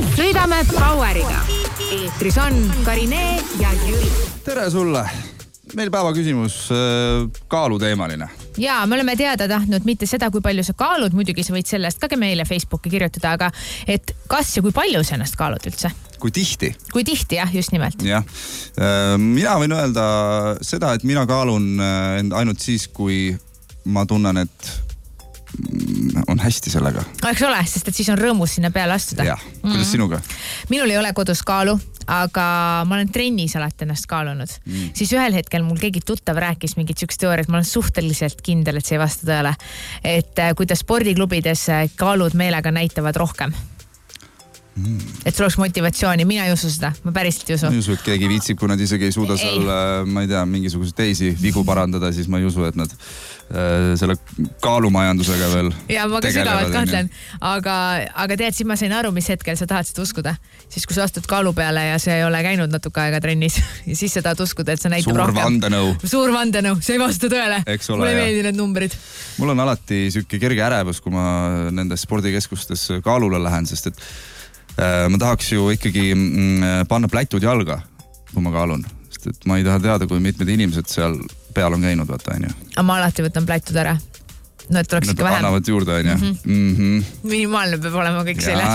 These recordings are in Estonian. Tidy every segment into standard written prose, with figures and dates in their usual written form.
Sõidame Poweriga. Eetris on Karine ja Jüri. Tere sulle. Meil päeva küsimus kaaluteemaline. Ja me oleme teada tahtnud mitte seda, kui palju sa kaalud, muidugi sa võid sellest ka meile Facebooki kirjutada, aga et kas ja kui palju sa ennast kaalud üldse? Kui tihti? Kui tihti, jah, just nimelt. Jah. Mina võin öelda seda, et mina kaalun ainult siis, kui ma tunnen, et on hästi sellega. Eks ole, sest et siis on rõõmus sinna peale astuda. Jah, kuidas sinuga? Minul ei ole kodus kaalu, aga ma olen trennis alati ennast kaalunud. Siis ühel hetkel mul keegi tuttav rääkis mingit sükst teooriat, ma olen suhteliselt kindel, et see ei vasta tõele. Et kuidas spordiklubides kaalud meelega näitavad rohkem. Et sul oleks motivatsiooni, mina ei usu seda, ma päriselt ei usu. Ma ei usu, et keegi viitsib, kui nad isegi ei suuda seal, ma ei tea, mingisuguse teisi vigu parandada, siis ma ei usu, et nad selle kaalumajandusega veel ja ma ka sügavalt kahtlen, aga tead, siis ma sain aru, mis hetkel sa tahad seda uskuda. Siis kui sa astud kaalu peale ja sa ei ole käinud natuke aega trennis ja siis sa tahad uskuda, et sa näitab rohkem. Suur vandenõu, see ei vasta tõele. Mulle meeldi need numbrid. Mul on alati sükke kerge ärevus, kui ma nendes spordikeskustes kaalule lähen, sest et ma tahaks ju ikkagi panna plätud jalga, kui ma kaalun. Sest et ma ei taha teada, kui mitmed inimesed seal peal on käinud, vaata, on ju. Aga ma alati võtan plätud ära. No, et oleks ikka vähem. Annavad juurde, on ju. Minimaalne peab olema kõik seljas.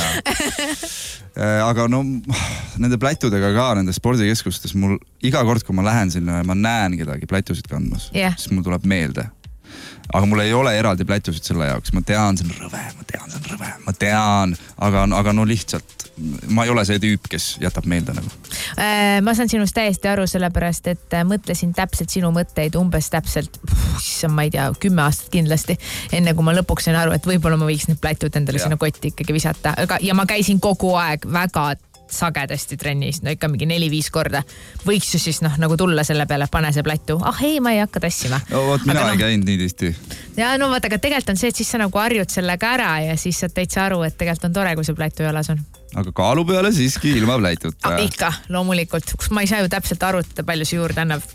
Ja. Aga no, nende plätudega ka, nende spordikeskustes, mul iga kord, kui ma lähen sinna ja ma näen kedagi plätusid kandmas, siis mul tuleb meelde. Aga mul ei ole eraldi plätusid selle jaoks. Ma tean, see on rõve. Ma tean, aga no lihtsalt ma ei ole see tüüp, kes jätab meelde nagu. Ma saan sinust täiesti aru sellepärast, et mõtlesin täpselt sinu mõtteid umbes täpselt, ma ei tea, 10 aastat kindlasti, enne kui ma lõpuks sain aru, et võib-olla ma võiks need plätud endale sinna kotti ikkagi visata. Ja ma käisin kogu aeg väga sagedasti trennis, no ikka mingi 4-5 korda. Võiks ju siis nagu tulla selle peale, pane see plätu. Ei, ma ei hakka tassima. No vot, mina ei käinud nii tihti. Ja no vaata, aga tegelikult on see, et siis sa nagu harjud sellega ära ja siis saad täitsa aru, et tegelikult on tore, kui see plätu jalas on. Aga kaalu peale siiski ilma plätuta. Ikka, loomulikult. Ma ei saa ju täpselt arutada, palju see juurde annab.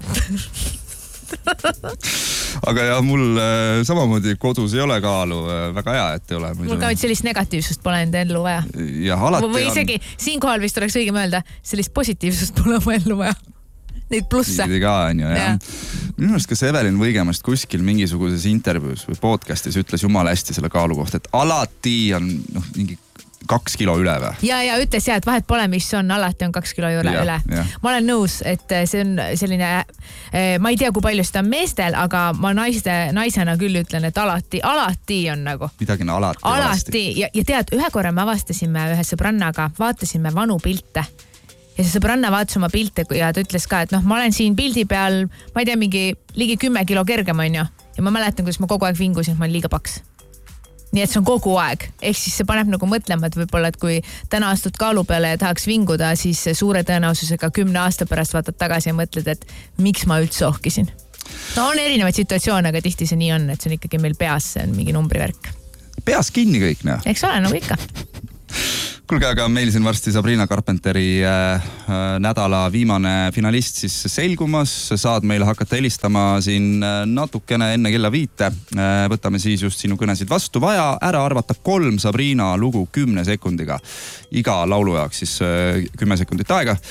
Aga jah, mul samamoodi kodus ei ole kaalu, väga hea, et ei ole. Mul ka sellist negatiivsust pole enda ellu vaja. Ja alati või isegi siinkohal vist oleks õige mõelda, sellist positiivsust pole oma ellu vaja. Neid plusse. Isegi ka on ju, jah. Minu arust kas Evelin Võigemast kuskil mingisuguses intervjuus või podcastis ütles jumala hästi selle kaalu kohta, et alati on mingi 2 kilo üle või? Ja ütles et vahet pole, mis on, alati on 2 kilo üle. Ma olen nõus, et see on selline, ma ei tea, kui palju seda on meestel, aga ma naisena küll ütlen, et alati on nagu. Midagi on alati. Ja tead, ühe korra me avastasime ühe sõbrannaga, vaatasime vanu pilte. Ja see sõbranna vaatas oma pilte ja ta ütles ka, et ma olen siin pildi peal, ma ei tea, mingi ligi 10 kilo kergem on ju. Ja ma mäletan, kuidas ma kogu aeg vingusin, et ma olen liiga paks. Nii et see on kogu aeg. Ehk siis see paneb nagu mõtlema, et võib-olla, et kui täna astud kaalu peale ja tahaks vinguda, siis suure tõenäosusega 10 aasta pärast vaatad tagasi ja mõtled, et miks ma üldse ohkisin. No on erinevaid situatsioone, aga tihti see nii on, et see on ikkagi meil peas, see on mingi numbrivärk. Peas kinni kõik, näe. Eks ole, nagu ikka. Kuulge, aga meil siin varsti Sabrina Carpenteri nädala viimane finalist siis selgumas. Saad meile hakata helistama siin natukene enne kella 5. Võtame siis just sinu kõnesid vastu. Vaja ära arvata 3 Sabrina lugu 10 sekundiga. Iga laulu jaoks siis 10 sekundit aega.